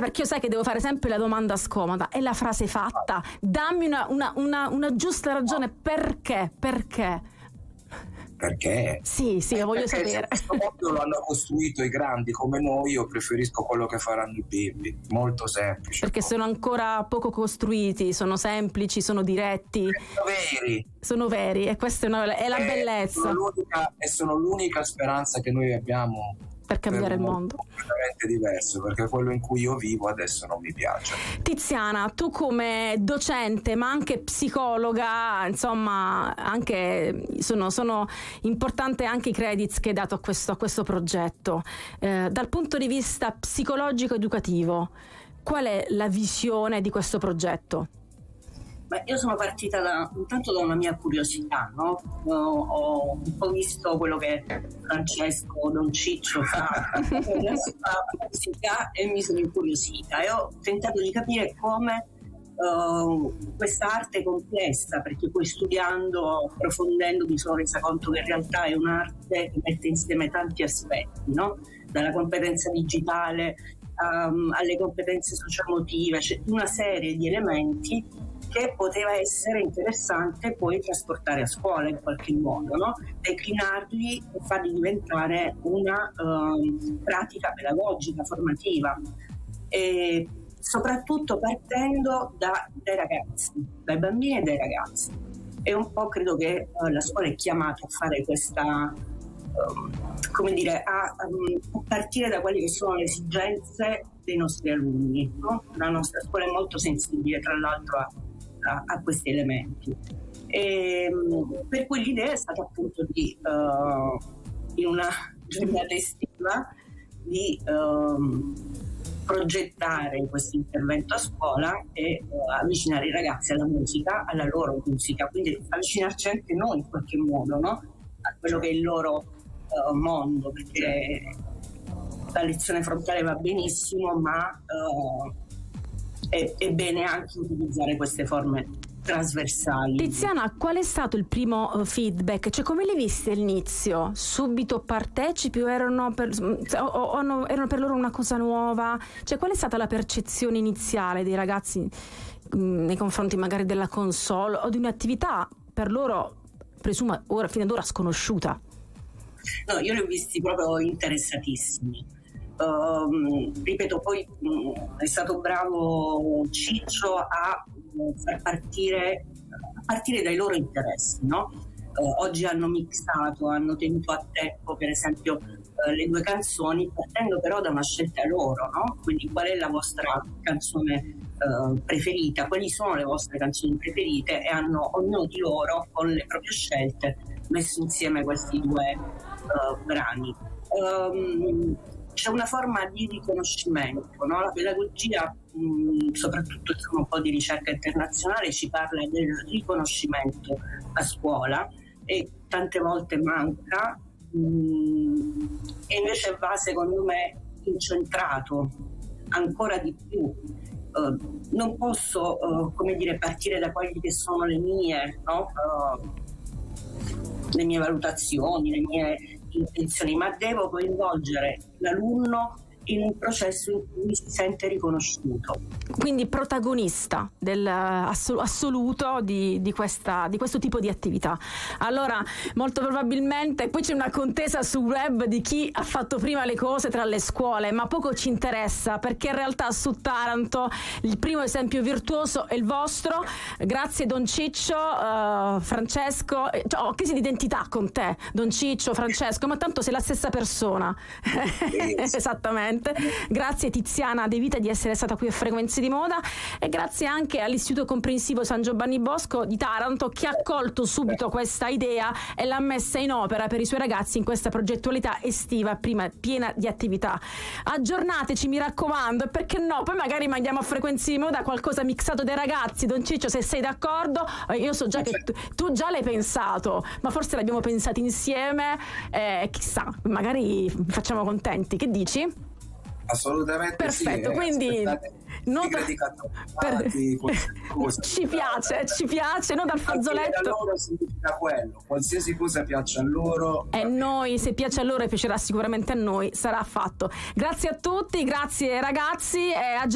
perché io sai che devo fare sempre la domanda scomoda, è la frase fatta, dammi una giusta ragione, perché? Perché? Sì, lo voglio Perché sapere. se questo mondo lo hanno costruito i grandi come noi, io preferisco quello che faranno i bimbi, molto semplice. Perché sono ancora poco costruiti, sono semplici, sono diretti, sono veri, e questa è la bellezza. Sono l'unica speranza che noi abbiamo per cambiare il mondo. Completamente diverso, perché quello in cui io vivo adesso non mi piace. Tiziana, tu come docente ma anche psicologa, insomma, anche sono importante anche i credits che hai dato a questo progetto. Dal punto di vista psicologico educativo, qual è la visione di questo progetto? Beh, io sono partita intanto da una mia curiosità, no? Ho un po' visto quello che Francesco Don Ciccio fa nella sua musica e mi sono incuriosita e ho tentato di capire come questa arte complessa, perché poi studiando, approfondendo, mi sono resa conto che in realtà è un'arte che mette insieme tanti aspetti, no? Dalla competenza digitale alle competenze socioemotive, c'è una serie di elementi che poteva essere interessante poi trasportare a scuola in qualche modo, no? Declinarli e farli diventare una pratica pedagogica, formativa, e soprattutto partendo dai ragazzi, dai bambini e dai ragazzi. E un po' credo che la scuola è chiamata a fare questa, come dire, a partire da quelle che sono le esigenze dei nostri alunni, no? La nostra scuola è molto sensibile, tra l'altro, a questi elementi, e per cui l'idea è stata appunto di in una giornata estiva di progettare questo intervento a scuola e avvicinare i ragazzi alla musica, alla loro musica, quindi avvicinarci anche noi in qualche modo, no? A quello che è il loro mondo, perché la lezione frontale va benissimo, ma è bene anche utilizzare queste forme trasversali. Tiziana, qual è stato il primo feedback? Cioè, come li viste all'inizio? Subito partecipi o erano per loro una cosa nuova? Cioè, qual è stata la percezione iniziale dei ragazzi nei confronti magari della console o di un'attività per loro, presumo, fino ad ora sconosciuta? No, io li ho visti proprio interessatissimi. Ripeto, poi è stato bravo Ciccio a far partire dai loro interessi, no? Oggi hanno mixato, hanno tenuto a tempo per esempio le due canzoni, partendo però da una scelta loro, no? Quindi qual è la vostra canzone preferita, quali sono le vostre canzoni preferite, e hanno ognuno di loro con le proprie scelte messo insieme questi due brani. C'è una forma di riconoscimento, no? La pedagogia, soprattutto un po' di ricerca internazionale, ci parla del riconoscimento a scuola e tante volte manca, e invece va, secondo me, incentrato ancora di più. Non posso come dire, partire da quelle che sono le mie, no? Le mie valutazioni, le mie intenzioni, ma devo coinvolgere l'alunno in un processo in cui si sente riconosciuto. Quindi protagonista assoluto di questo tipo di attività. Allora, molto probabilmente poi c'è una contesa sul web di chi ha fatto prima le cose tra le scuole, ma poco ci interessa, perché in realtà su Taranto il primo esempio virtuoso è il vostro. Grazie Don Ciccio, Francesco, ho crisi di identità con te, Don Ciccio, Francesco, ma tanto sei la stessa persona. Esattamente. Grazie Tiziana De Vita di essere stata qui a Frequenze di Moda, e grazie anche all'Istituto Comprensivo San Giovanni Bosco di Taranto, che ha accolto subito questa idea e l'ha messa in opera per i suoi ragazzi in questa progettualità estiva piena di attività. Aggiornateci, mi raccomando, e perché no, poi magari mandiamo a Frequenze di Moda qualcosa mixato dai ragazzi. Don Ciccio, se sei d'accordo, io so già che tu già l'hai pensato, ma forse l'abbiamo pensato insieme, chissà, magari facciamo contenti. Che dici? Assolutamente. Perfetto, sì, quindi ci piace, no, dal fazzoletto. A loro significa quello, qualsiasi cosa piace a loro. E noi, se piace a loro e piacerà sicuramente a noi, sarà fatto. Grazie a tutti, grazie ragazzi, e